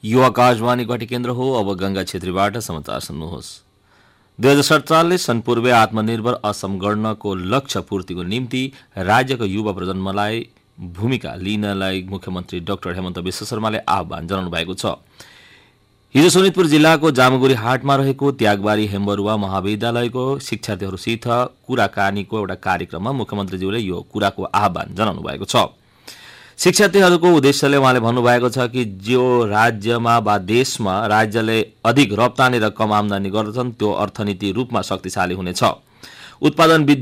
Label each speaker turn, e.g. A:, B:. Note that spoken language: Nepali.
A: यो आकाशवाणी गुवाहाटी केन्द्र हो। अब गंगा छेत्रीबाट समाचार सुन्नुहोस्। 2047 सन पूर्वे आत्मनिर्भर असम गर्नको लक्ष्य पूर्तिको निम्ति राज्यको युवा प्रजन्मलाई भूमिका लिनलाई मुख्यमन्त्री डाक्टर हेमन्त विश्व शर्माले आह्वान जनाउनु भएको छ। हिजो सोनितपुर जिल्लाको जामुगुरी हाटमा रहेको त्यागबारी हेम्बरुवा महाविद्यालयको शिक्षार्थीहरूसित कुराकानीको एउटा कार्यक्रममा मुख्यमन्त्रीज्यूले यो कुराको आह्वान जनाउनु भएको छ। शिक्षार्थीहरूको उद्देश्यले उहाँले भन्नुभएको छ कि जो राज्यमा वा देशमा राज्यले अधिक रप्तानी र कम आमदानी गर्दछन् त्यो अर्थनीति रूपमा शक्तिशाली हुनेछ। उत्पादन